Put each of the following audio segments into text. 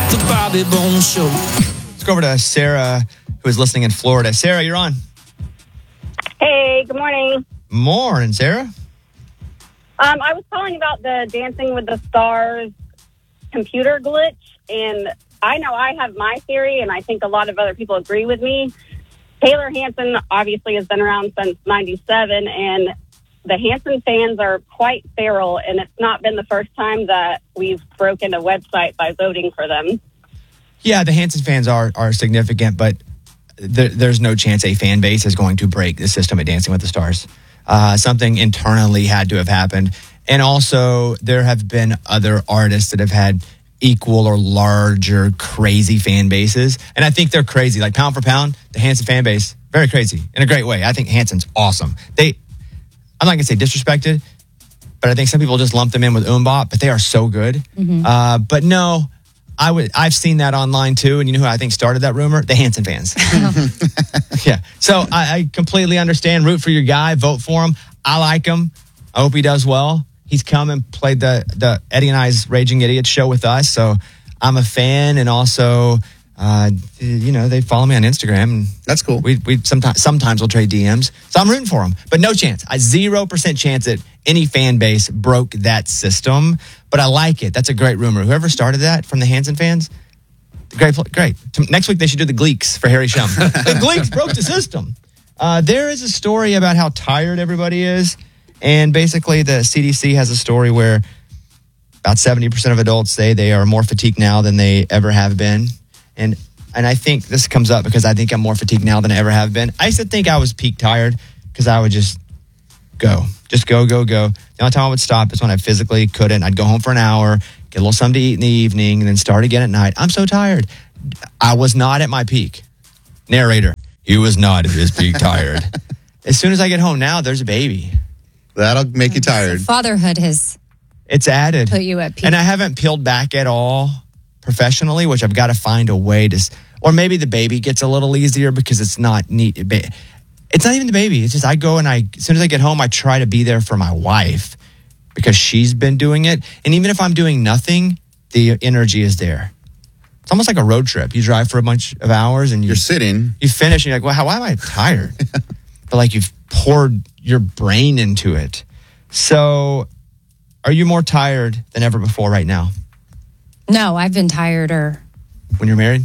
The Bobby Bones Show. Let's go over to Sarah, who is listening in Florida. Sarah, you're on. Hey, good morning. Morning, Sarah. I was calling about the Dancing with the Stars computer glitch, and I know I have my theory, and I think a lot of other people agree with me. Taylor Hanson obviously has been around since 97, and the Hanson fans are quite feral, and it's not been the first time that we've broken a website by voting for them. Yeah, the Hanson fans are significant, but there's no chance a fan base is going to break the system at Dancing with the Stars. Something internally had to have happened. And also, there have been other artists that have had equal or larger crazy fan bases. And I think they're crazy. Like pound for pound, the Hanson fan base, very crazy in a great way. I think Hanson's awesome. I'm not going to say disrespected, but I think some people just lump them in with Umbop, but they are so good. Mm-hmm. But no, I've seen that online too. And you know who I think started that rumor? The Hanson fans. Yeah. So I completely understand. Root for your guy. Vote for him. I like him. I hope he does well. He's come and played the Eddie and I's Raging Idiot show with us. So I'm a fan. And also, they follow me on Instagram. And that's cool. We sometimes we'll trade DMs. So I'm rooting for him. But no chance. 0% chance that any fan base broke that system. But I like it. That's a great rumor. Whoever started that from the Hanson fans, great. Next week they should do the Gleeks for Harry Shum. The Gleeks broke the system. There is a story about how tired everybody is. And basically the CDC has a story where about 70% of adults say they are more fatigued now than they ever have been. And I think this comes up because I think I'm more fatigued now than I ever have been. I used to think I was peak tired because I would just go. The only time I would stop is when I physically couldn't. I'd go home for an hour, get a little something to eat in the evening, and then start again at night. I'm so tired. I was not at my peak. Narrator, he was not at his peak tired. As soon as I get home now, there's a baby. That'll make you tired. Fatherhood it's added. Put you at peak. And I haven't peeled back at all professionally, which I've got to find a way to, or maybe the baby gets a little easier because it's not neat. It's not even the baby. It's just I go and as soon as I get home, I try to be there for my wife because she's been doing it. And even if I'm doing nothing, the energy is there. It's almost like a road trip. You drive for a bunch of hours and you're sitting. You finish and you're like, well, why am I tired? But like you've poured your brain into it. So are you more tired than ever before right now? No, I've been tireder. When you're married?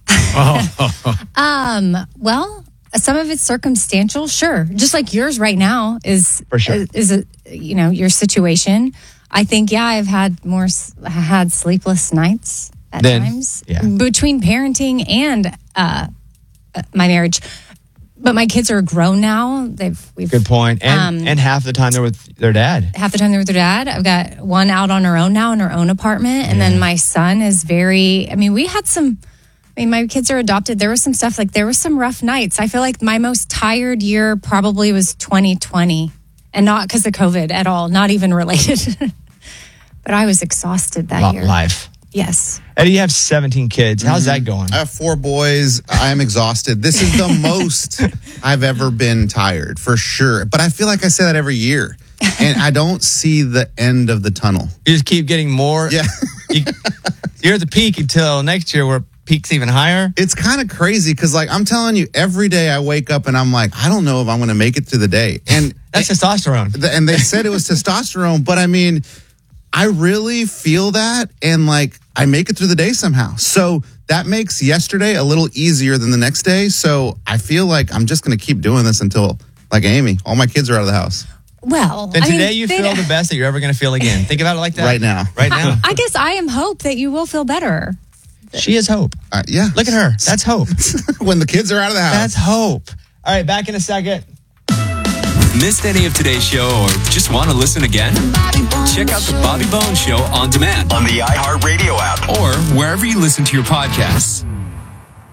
Well, some of it's circumstantial, sure. Just like yours right now is for sure. Is your situation. I think I've had sleepless nights at times between parenting and my marriage. But my kids are grown now. Good point. And half the time they're with their dad. Half the time they're with their dad. I've got one out on her own now in her own apartment. And then my son is my kids are adopted. There was some stuff, there was some rough nights. I feel like my most tired year probably was 2020. And not because of COVID at all. Not even related. But I was exhausted that year. Life. Yes. Eddie, you have 17 kids. How's that going? I have 4 boys. I am exhausted. This is the most I've ever been tired, for sure. But I feel like I say that every year. And I don't see the end of the tunnel. You just keep getting more. Yeah. You're at the peak until next year where peak's even higher. It's kind of crazy because, I'm telling you, every day I wake up and I'm like, I don't know if I'm going to make it through the day. And that's testosterone. And they said it was testosterone, but I mean, I really feel that, and I make it through the day somehow. So that makes yesterday a little easier than the next day. So I feel like I'm just going to keep doing this until, like Amy, all my kids are out of the house. Well, then today you feel the best that you're ever going to feel again. Think about it like that. Right now. I guess I am hope that you will feel better. She is hope. Yeah. Look at her. That's hope. When the kids are out of the house. That's hope. All right, back in a second. Missed any of today's show or just want to listen again? Check out the Bobby Bones Show on demand on the iHeartRadio app or wherever you listen to your podcasts.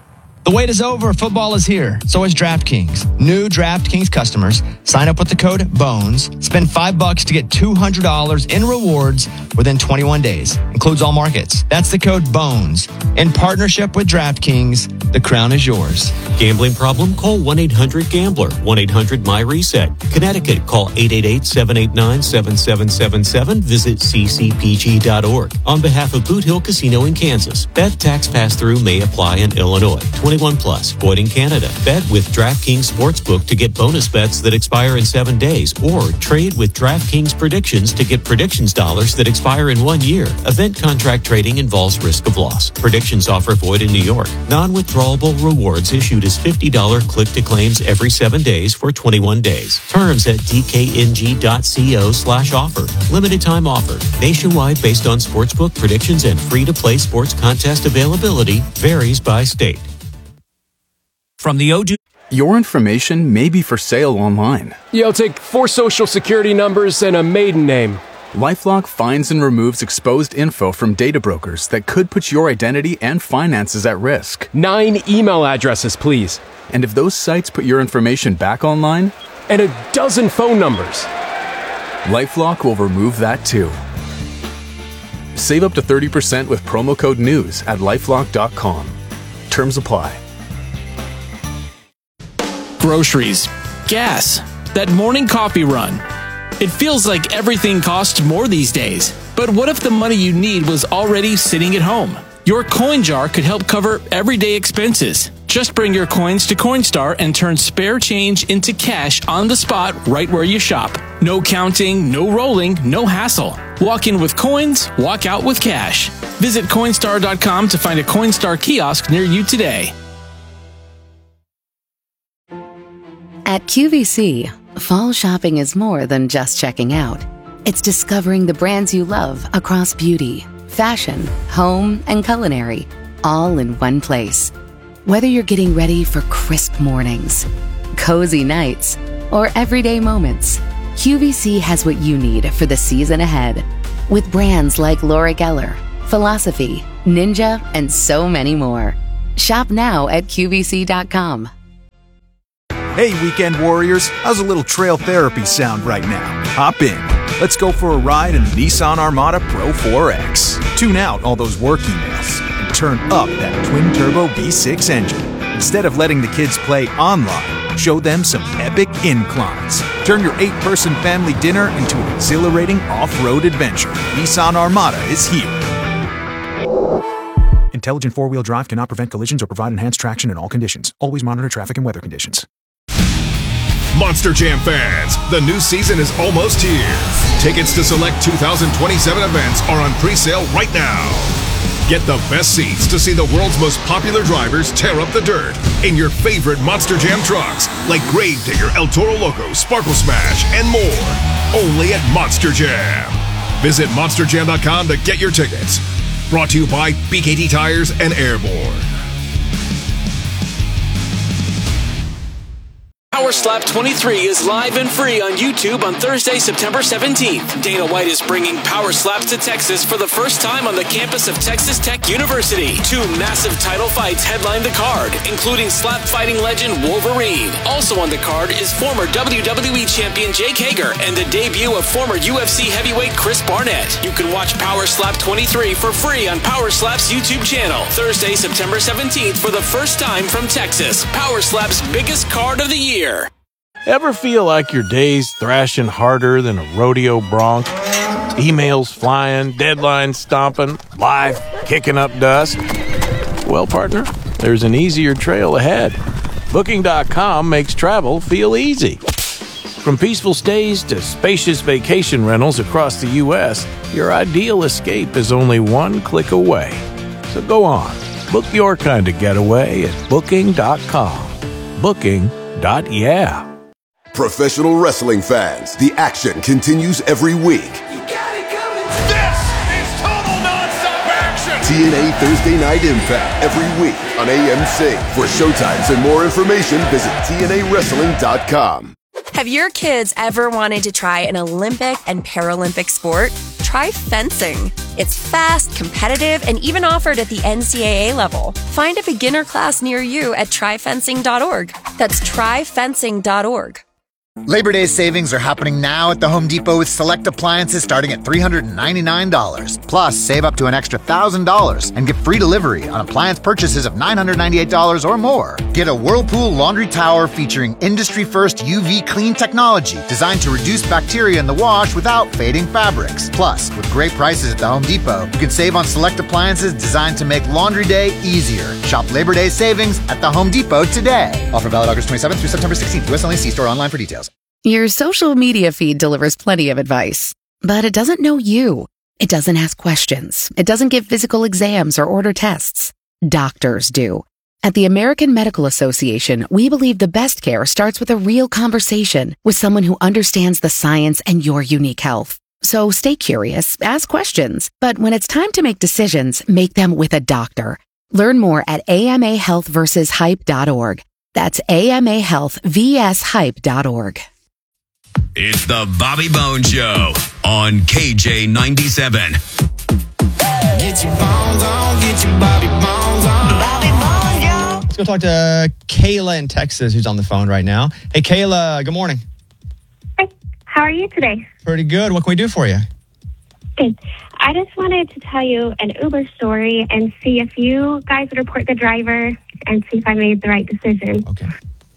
The wait is over. Football is here. So is DraftKings. New DraftKings customers sign up with the code BONES. Spend $5 to get $200 in rewards within 21 days. Includes all markets. That's the code BONES. In partnership with DraftKings, the crown is yours. Gambling problem? Call 1-800-GAMBLER. 1-800-MY-RESET. Connecticut, call 888-789-7777. Visit ccpg.org. On behalf of Boot Hill Casino in Kansas, bet tax pass-through may apply in Illinois. 21 plus, void in Canada. Bet with DraftKings Sportsbook to get bonus bets that expire in 7 days, or trade with DraftKings Predictions to get predictions dollars that expire in 1 year. Event contract trading involves risk of loss. Predictions offer void in New York. Non-withdrawable rewards issued as $50 click-to-claims every 7 days for 21 days. Terms at dkng.co/offer. Limited time offer. Nationwide based on sportsbook predictions and free-to-play sports contest availability. Varies by state. From the O2. Your information may be for sale online. I'll take 4 social security numbers and a maiden name. LifeLock finds and removes exposed info from data brokers that could put your identity and finances at risk. 9 email addresses, please. And if those sites put your information back online? And a dozen phone numbers. LifeLock will remove that too. Save up to 30% with promo code NEWS at LifeLock.com. Terms apply. Groceries, gas, that morning coffee run. It feels like everything costs more these days. But what if the money you need was already sitting at home? Your coin jar could help cover everyday expenses. Just bring your coins to Coinstar and turn spare change into cash on the spot right where you shop. No counting, no rolling, no hassle. Walk in with coins, walk out with cash. Visit Coinstar.com to find a Coinstar kiosk near you today. At QVC, fall shopping is more than just checking out. It's discovering the brands you love across beauty, fashion, home, and culinary, all in one place. Whether you're getting ready for crisp mornings, cozy nights, or everyday moments, QVC has what you need for the season ahead. With brands like Laura Geller, Philosophy, Ninja, and so many more. Shop now at QVC.com. Hey, weekend warriors, how's a little trail therapy sound right now? Hop in. Let's go for a ride in the Nissan Armada Pro 4X. Tune out all those work emails and turn up that twin-turbo V6 engine. Instead of letting the kids play online, show them some epic inclines. Turn your 8-person family dinner into an exhilarating off-road adventure. Nissan Armada is here. Intelligent four-wheel drive cannot prevent collisions or provide enhanced traction in all conditions. Always monitor traffic and weather conditions. Monster Jam fans, the new season is almost here. Tickets to select 2027 events are on pre-sale right now. Get the best seats to see the world's most popular drivers tear up the dirt in your favorite Monster Jam trucks, like Grave Digger, El Toro Loco, Sparkle Smash, and more. Only at Monster Jam. Visit monsterjam.com to get your tickets. Brought to you by BKT Tires and Airborne. Power Slap 23 is live and free on YouTube on Thursday, September 17th. Dana White is bringing Power Slaps to Texas for the first time on the campus of Texas Tech University. 2 massive title fights headline the card, including slap fighting legend Wolverine. Also on the card is former WWE champion Jake Hager and the debut of former UFC heavyweight Chris Barnett. You can watch Power Slap 23 for free on Power Slap's YouTube channel. Thursday, September 17th for the first time from Texas. Power Slap's biggest card of the year. Ever feel like your day's thrashing harder than a rodeo bronc? Emails flying, deadlines stomping, life kicking up dust? Well, partner, there's an easier trail ahead. Booking.com makes travel feel easy. From peaceful stays to spacious vacation rentals across the U.S., your ideal escape is only one click away. So go on, book your kind of getaway at Booking.com. Booking.yeah. Professional wrestling fans, the action continues every week. This is total non-stop action! TNA Thursday Night Impact every week on AMC. For showtimes and more information, visit TNAWrestling.com. Have your kids ever wanted to try an Olympic and Paralympic sport? Try fencing. It's fast, competitive, and even offered at the NCAA level. Find a beginner class near you at tryfencing.org. That's tryfencing.org. Labor Day savings are happening now at the Home Depot with select appliances starting at $399. Plus, save up to an extra $1,000 and get free delivery on appliance purchases of $998 or more. Get a Whirlpool laundry tower featuring industry-first UV clean technology designed to reduce bacteria in the wash without fading fabrics. Plus, with great prices at the Home Depot, you can save on select appliances designed to make laundry day easier. Shop Labor Day savings at the Home Depot today. Offer valid August 27th through September 16th. US only. See store online for details. Your social media feed delivers plenty of advice, but it doesn't know you. It doesn't ask questions. It doesn't give physical exams or order tests. Doctors do. At the American Medical Association, we believe the best care starts with a real conversation with someone who understands the science and your unique health. So stay curious, ask questions, but when it's time to make decisions, make them with a doctor. Learn more at amahealthversushype.org. That's amahealthvshype.org. It's the Bobby Bone Show on KJ97. Get your bones on, get your Bobby Bones on. Bobby Bones, yo. Let's go talk to Kayla in Texas, who's on the phone right now. Hey, Kayla, good morning. Hi, how are you today? Pretty good. What can we do for you? Good. I just wanted to tell you an Uber story and see if you guys would report the driver and see if I made the right decision. Okay.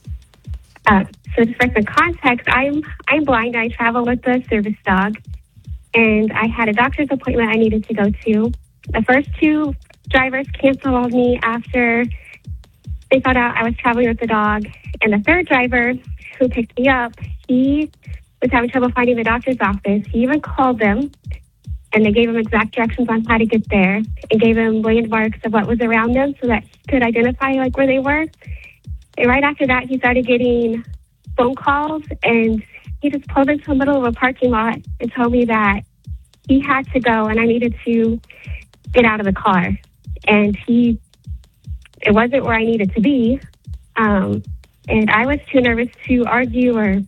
So just for some context, I'm blind. I travel with a service dog, and I had a doctor's appointment I needed to go to. The first two drivers canceled on me after they found out I was traveling with the dog, and the third driver who picked me up, he was having trouble finding the doctor's office. He even called them, and they gave him exact directions on how to get there and gave him landmarks of what was around them so that he could identify like where they were. And right after that, he started getting phone calls, and he just pulled into the middle of a parking lot and told me that he had to go and I needed to get out of the car. And it wasn't where I needed to be. And I was too nervous to argue or,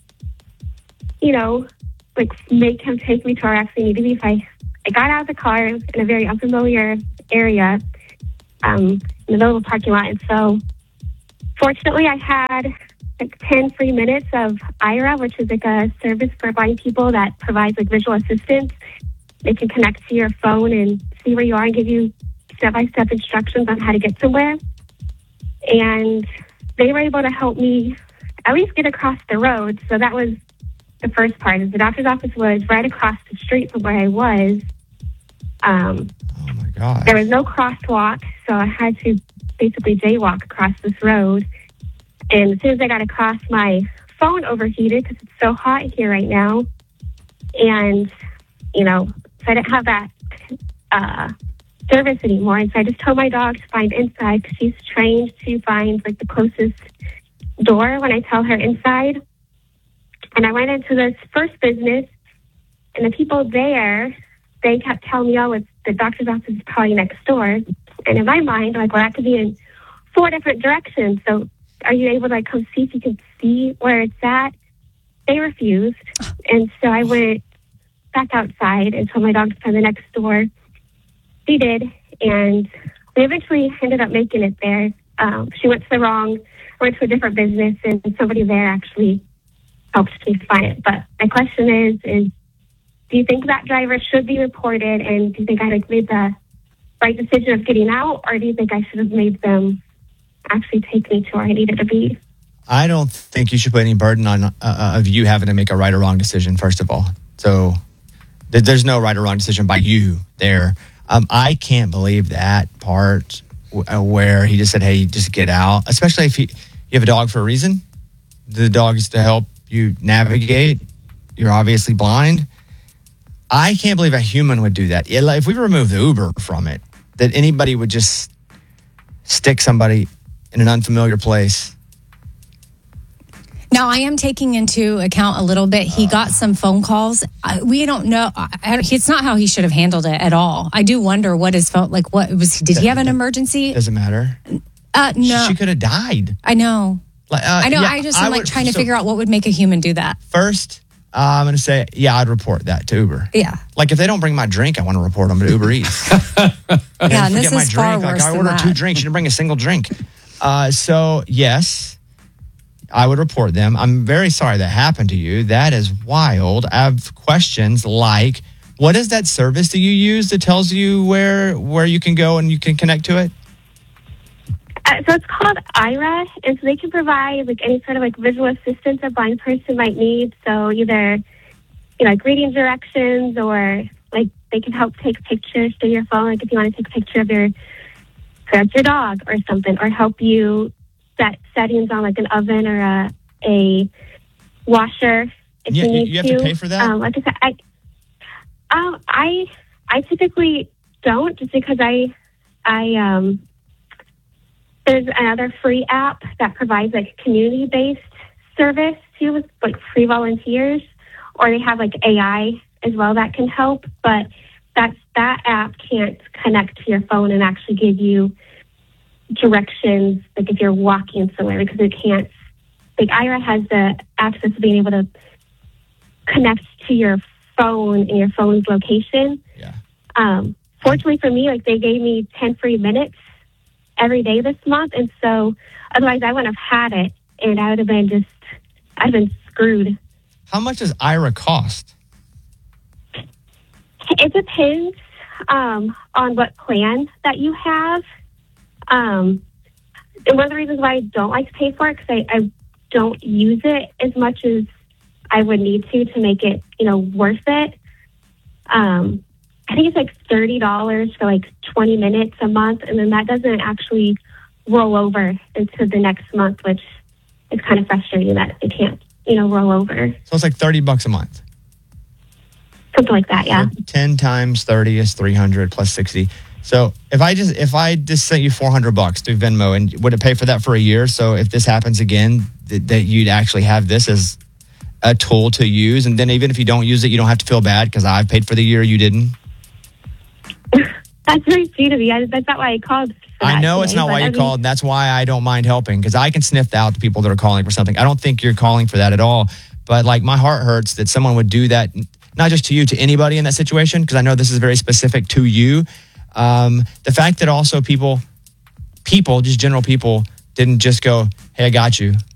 make him take me to where I actually needed to be. So I got out of the car in a very unfamiliar area in the middle of a parking lot. And so fortunately, I had 10 free minutes of Aira, which is like a service for blind people that provides like visual assistance. They can connect to your phone and see where you are and give you step-by-step instructions on how to get somewhere. And they were able to help me at least get across the road. So that was the first part. Is the doctor's office was right across the street from where I was. Oh my God. There was no crosswalk, so I had to basically jaywalk across this road. And as soon as I got across, my phone overheated because it's so hot here right now. And, so I didn't have that service anymore. And so I just told my dog to find inside because she's trained to find like the closest door when I tell her inside. And I went into this first business, and the people there, they kept telling me, it's the doctor's office is probably next door. And in my mind, that could be in 4 different directions. So are you able to come see if you can see where it's at? They refused. And so I went back outside and told my dog to find the next door. She did. And we eventually ended up making it there. She went to a different business, and somebody there actually helped me find it. But my question is do you think that driver should be reported? And do you think I made the right decision of getting out? Or do you think I should have made them actually take me to where I needed to be? I don't think you should put any burden on of you having to make a right or wrong decision, first of all. So there's no right or wrong decision by you there. I can't believe that part where he just said, hey, just get out, especially if you have a dog for a reason. The dog is to help you navigate. You're obviously blind. I can't believe a human would do that. If we remove the Uber from it, that anybody would just stick somebody in an unfamiliar place. Now, I am taking into account a little bit. He got some phone calls. We don't know. It's not how he should have handled it at all. I do wonder what his phone, what was, did he have an emergency? Doesn't matter. No. She could have died. I know. I know. I'm like trying to figure out what would make a human do that. First, I'm going to say, I'd report that to Uber. Yeah. Like if they don't bring my drink, I want to report them to Uber Eats. And this is far worse I ordered 2 drinks. You didn't bring a single drink. So yes, I would report them. I'm very sorry that happened to you. That is wild. I have questions like, what is that service that you use that tells you where you can go and you can connect to it? So it's called Aira, and so they can provide like any sort of like visual assistance a blind person might need. So either like reading directions, or like they can help take pictures through your phone. Like if you want to take a picture of your dog or something, or help you set settings on like an oven or a washer. If you need you have to pay for that. Like I said, I typically don't, just because I there's another free app that provides like community-based service too, with like free volunteers, or they have like AI as well that can help. But that app can't connect to your phone and actually give you directions, like if you're walking somewhere, because it can't. Like Aira has the access to being able to connect to your phone and your phone's location. Yeah. Fortunately for me, like they gave me 10 free minutes every day this month, and so otherwise I wouldn't have had it, and I'd have been screwed. How much does Aira cost? It depends on what plan that you have. And one of the reasons why I don't like to pay for it, because I don't use it as much as I would need to make it, worth it. I think it's like $30 for like 20 minutes a month, and then that doesn't actually roll over into the next month, which is kind of frustrating that it can't, roll over. So it's like $30 a month. Something like that, yeah. So 10 times 30 is 300 plus 60. So if I just sent you $400 through Venmo, and would it pay for that for a year? So if this happens again, that you'd actually have this as a tool to use, and then even if you don't use it, you don't have to feel bad because I've paid for the year, you didn't. That's very sweet of you. That's not why I called. I know it's not why you called. That's why I don't mind helping, because I can sniff out the people that are calling for something. I don't think you're calling for that at all. But like my heart hurts that someone would do that, not just to you, to anybody in that situation, because I know this is very specific to you. The fact that also people, just general people, didn't just go, hey, I got you.